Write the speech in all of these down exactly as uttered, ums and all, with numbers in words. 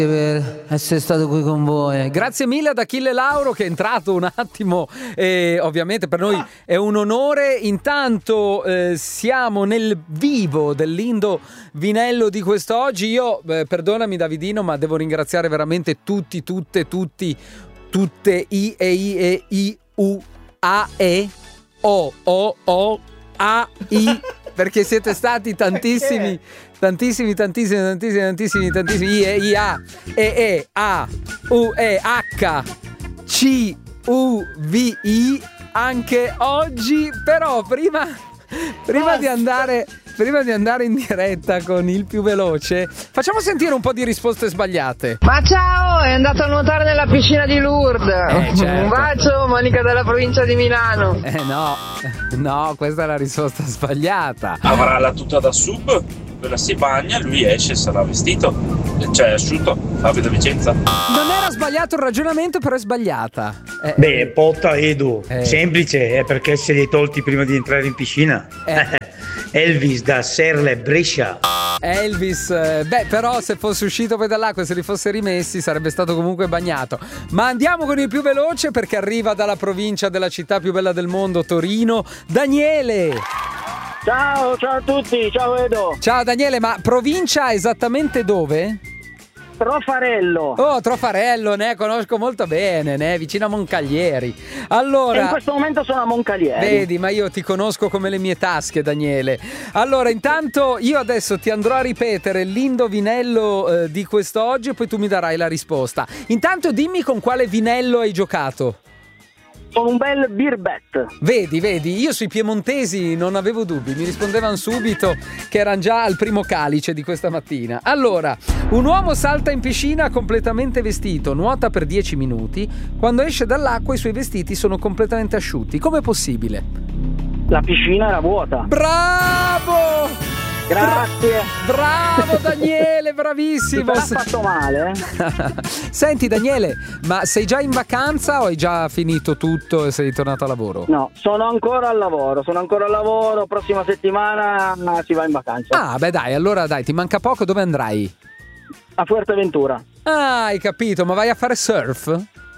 per essere stato qui con voi. Grazie mille ad Achille Lauro che è entrato un attimo e ovviamente per noi è un onore. Intanto eh, siamo nel vivo dell'Indo Vinello di quest'oggi. Io eh, perdonami Davidino, ma devo ringraziare veramente tutti, tutte, tutti, tutte I e I e I U A E O O O A I perché siete stati tantissimi. Tantissimi, tantissimi, tantissimi, tantissimi, tantissimi. I, E, I, A, E, E, A, U, E, H, C, U, V, I. Anche oggi, però, prima, prima di andare, prima di andare in diretta con il più veloce, facciamo sentire un po' di risposte sbagliate. Ma ciao, è andato a nuotare nella piscina di Lourdes. Eh, certo. Un bacio, Monica della provincia di Milano. Eh no, no, questa è la risposta sbagliata. Avrà la tuta da sub? Quella si bagna, lui esce, sarà vestito, cioè asciutto, Fabio da Vicenza. Non era sbagliato il ragionamento, però è sbagliata. Eh, Beh, Potta Edu, eh. semplice, è perché se li hai tolti prima di entrare in piscina. Eh. Elvis da Serle Brescia. Elvis, eh, beh, però se fosse uscito poi dall'acqua e se li fosse rimessi sarebbe stato comunque bagnato. Ma andiamo con il più veloce perché arriva dalla provincia della città più bella del mondo, Torino, Daniele. Ciao, ciao a tutti, ciao Edo. Ciao Daniele, ma provincia esattamente dove? Trofarello. Oh, Trofarello, ne conosco molto bene, ne vicino a Moncaglieri. Allora, e in questo momento sono a Moncalieri. Vedi, ma io ti conosco come le mie tasche, Daniele. Allora, intanto io adesso ti andrò a ripetere l'indovinello eh, di quest'oggi e poi tu mi darai la risposta. Intanto dimmi con quale vinello hai giocato. Con un bel beer bet. Vedi, vedi, io sui piemontesi non avevo dubbi, mi rispondevano subito che erano già al primo calice di questa mattina. Allora, un uomo salta in piscina completamente vestito, nuota per dieci minuti, quando esce dall'acqua i suoi vestiti sono completamente asciutti. Com'è possibile? La piscina era vuota. Bravo! Grazie. Bravo Daniele, bravissimo. Non ha fatto male. Eh? Senti Daniele, ma sei già in vacanza o hai già finito tutto e sei tornato a lavoro? No, sono ancora al lavoro, sono ancora al lavoro, prossima settimana si va in vacanza. Ah, beh dai, allora dai, ti manca poco, dove andrai? A Fuerteventura. Ah, hai capito, ma vai a fare surf?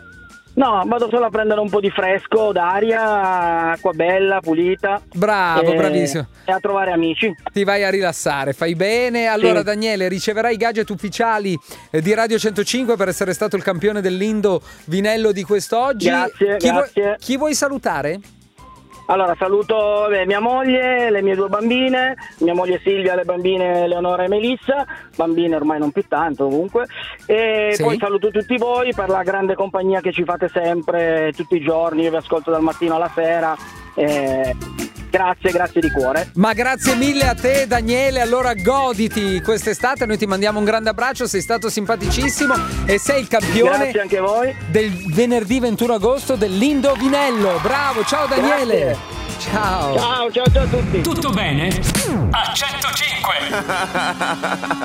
No, vado solo a prendere un po' di fresco, d'aria, acqua bella, pulita. Bravo, e... bravissimo. E a trovare amici. Ti vai a rilassare, fai bene. Allora sì. Daniele, riceverai i gadget ufficiali di Radio centocinque per essere stato il campione dell'Indo Vinello di quest'oggi. Grazie, chi grazie. Vuoi, chi vuoi salutare? Allora saluto beh, mia moglie, le mie due bambine, mia moglie Silvia, le bambine Eleonora e Melissa, bambine ormai non più tanto comunque, e sì. Poi saluto tutti voi per la grande compagnia che ci fate sempre, tutti i giorni, io vi ascolto dal mattino alla sera, eh, grazie, grazie di cuore. Ma grazie mille a te Daniele, allora goditi quest'estate, noi ti mandiamo un grande abbraccio, sei stato simpaticissimo e sei il campione. Grazie anche voi. Del venerdì ventuno agosto dell'Indo Vinello, bravo, ciao Daniele. Grazie. Ciao. Ciao, ciao, ciao a tutti. Tutto bene? A centocinque.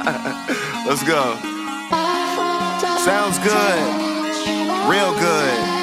Let's go. Sounds good. Real good.